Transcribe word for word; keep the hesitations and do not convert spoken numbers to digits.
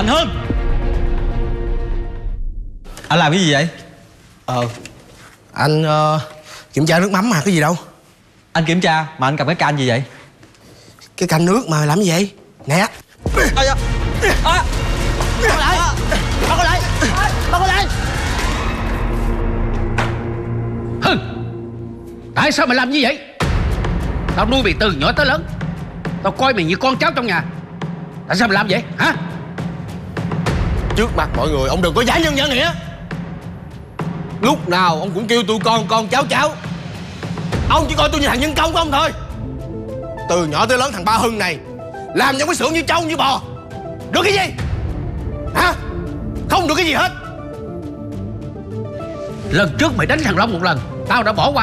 Mạnh hơn. Anh làm cái gì vậy? Ờ Anh uh, kiểm tra nước mắm mà, cái gì đâu. Anh kiểm tra mà anh cầm cái can gì vậy? Cái canh nước mà làm gì vậy? Nè. À, à, à. Bắt lại. Bắt lại. Bắt lại. Hừ, tại sao mày làm như vậy? Tao nuôi mày từ nhỏ tới lớn, tao coi mày như con cháu trong nhà. Tại sao mày làm vậy hả? Trước mặt mọi người ông đừng có giả nhân giả nghĩa. Lúc nào ông cũng kêu tụi con con cháu cháu. Ông chỉ coi tôi như thằng nhân công của ông thôi. Từ nhỏ tới lớn thằng Ba Hưng này làm trong cái xưởng như trâu như bò. Được cái gì? Hả? Không được cái gì hết. Lần trước mày đánh thằng Long một lần, tao đã bỏ qua.